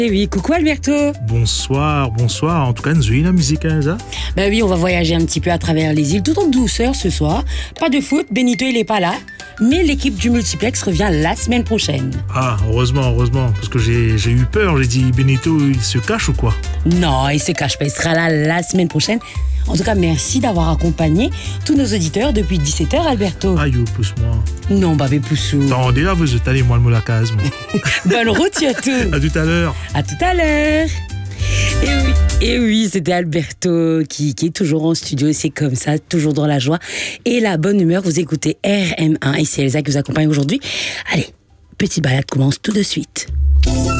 Eh oui, coucou Alberto. Bonsoir. En tout cas, nous avons la musique, hein, ça. Ben oui, on va voyager un petit peu à travers les îles, tout en douceur ce soir. Pas de foot, Benito il est pas là. Mais l'équipe du multiplex revient la semaine prochaine. Ah, heureusement, parce que j'ai eu peur. J'ai dit, Benito, il se cache ou quoi? Non, il se cache pas, il sera là la semaine prochaine. En tout cas, merci d'avoir accompagné tous nos auditeurs depuis 17h, Alberto. Aïe, pousse-moi. Non, babé poussou. Attendez, là, vous êtes allé, moi, le mot la case, moi. Bonne route, surtout. À tout à l'heure. À tout à l'heure. Et oui, c'était Alberto qui est toujours en studio. C'est comme ça, toujours dans la joie et la bonne humeur. Vous écoutez RM1 et c'est Elsa qui vous accompagne aujourd'hui. Allez, petite balade commence tout de suite.